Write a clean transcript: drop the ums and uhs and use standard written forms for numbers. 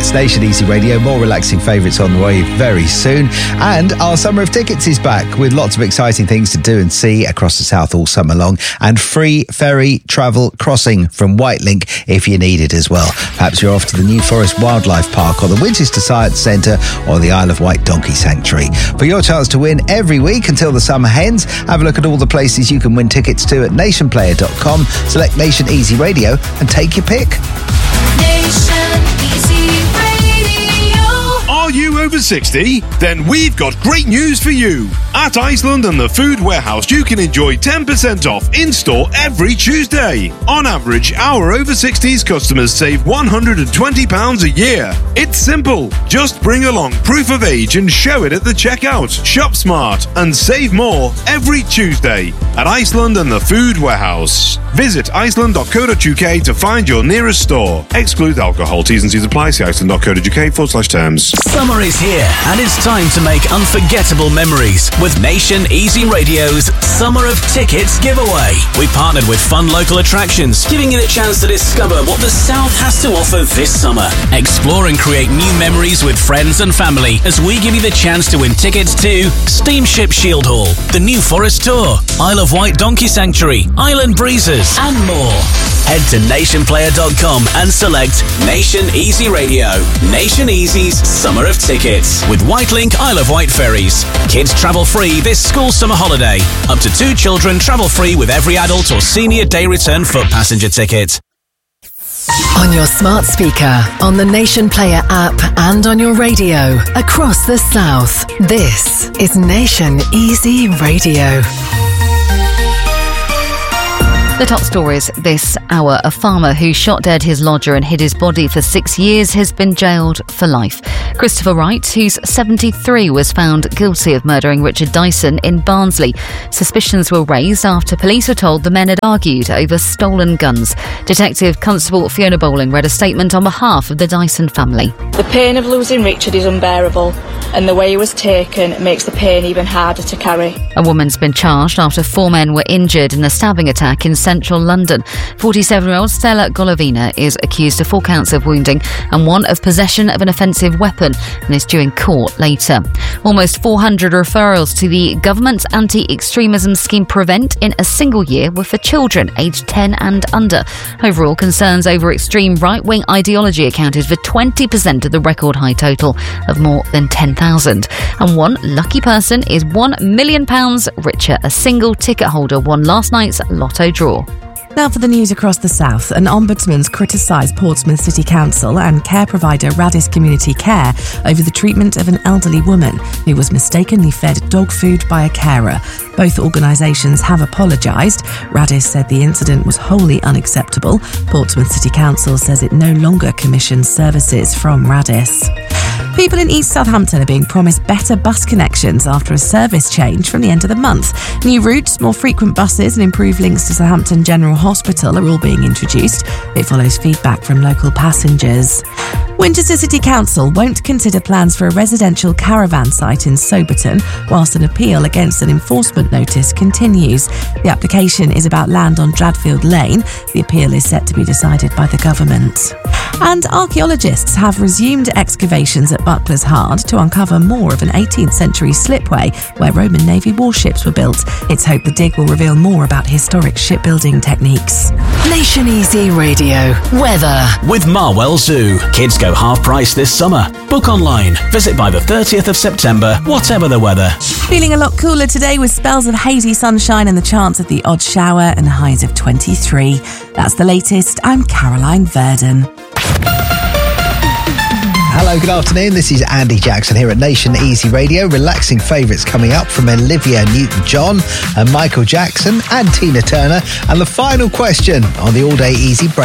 It's Nation Easy Radio. More relaxing favourites on the way very soon. And our Summer of Tickets is back with lots of exciting things to do and see across the south all summer long. And free ferry travel crossing from Whitelink if you need it as well. Perhaps you're off to the New Forest Wildlife Park or the Winchester Science Centre or the Isle of Wight Donkey Sanctuary. For your chance to win every week until the summer ends, have a look at all the places you can win tickets to at nationplayer.com. Select Nation Easy Radio and take your pick. Nation Easy Radio. Are you over 60? Then we've got great news for you. At Iceland and the Food Warehouse, you can enjoy 10% off in-store every Tuesday. On average, our over 60s customers save £120 a year. It's simple. Just bring along proof of age and show it at the checkout. Shop smart and save more every Tuesday at Iceland and the Food Warehouse. Visit iceland.co.uk to find your nearest store. Exclude alcohol. T's and C's apply. See iceland.co.uk/terms. Summer is here, and it's time to make unforgettable memories with Nation Easy Radio's Summer of Tickets giveaway. We partnered with fun local attractions, giving you the chance to discover what the South has to offer this summer. Explore and create new memories with friends and family as we give you the chance to win tickets to Steamship Shield Hall, the New Forest Tour, Isle of Wight Donkey Sanctuary, Island Breezes, and more. Head to nationplayer.com and select Nation Easy Radio. Nation Easy's Summer of Tickets with Whitelink Isle of Wight ferries. Kids travel free this school summer holiday. Up to 2 children travel free with every adult or senior day return foot passenger ticket. On your smart speaker, on the Nation Player app, and on your radio across the South. This is Nation Easy Radio. The top stories this hour. A farmer who shot dead his lodger and hid his body for 6 years has been jailed for life. Christopher Wright, who's 73, was found guilty of murdering Richard Dyson in Barnsley. Suspicions were raised after police were told the men had argued over stolen guns. Detective Constable Fiona Bowling read a statement on behalf of the Dyson family. The pain of losing Richard is unbearable, and the way he was taken makes the pain even harder to carry. A woman's been charged after 4 men were injured in a stabbing attack in central London. 47-year-old Stella Golovina is accused of 4 counts of wounding and 1 of possession of an offensive weapon and is due in court later. Almost 400 referrals to the government's anti-extremism scheme Prevent in a single year were for children aged 10 and under. Overall, concerns over extreme right-wing ideology accounted for 20% of the record high total of more than 10,000. And one lucky person is £1 million richer. A single ticket holder won last night's lotto draw. Now for the news across the south. An ombudsman's criticised Portsmouth City Council and care provider Radis Community Care over the treatment of an elderly woman who was mistakenly fed dog food by a carer. Both organisations have apologised. Radis said the incident was wholly unacceptable. Portsmouth City Council says it no longer commissions services from Radis. People in East Southampton are being promised better bus connections after a service change from the end of the month. New routes, more frequent buses and improved links to Southampton General Hospital are all being introduced. It follows feedback from local passengers. Winchester City Council won't consider plans for a residential caravan site in Soberton whilst an appeal against an enforcement notice continues. The application is about land on Dradfield Lane. The appeal is set to be decided by the government. And archaeologists have resumed excavations at Buckler's Hard to uncover more of an 18th century slipway where Roman Navy warships were built. It's hoped the dig will reveal more about historic shipbuilding techniques. Nation Easy Radio. Weather. With Marwell Zoo. Kids go half price this summer. Book online. Visit by the 30th of September, whatever the weather. Feeling a lot cooler today with spells of hazy sunshine and the chance of the odd shower and highs of 23. That's the latest. I'm Caroline Verdon. Hello, good afternoon. This is Andy Jackson here at Nation Easy Radio. Relaxing favourites coming up from Olivia Newton-John and Michael Jackson and Tina Turner. And the final question on the All Day Easy Break.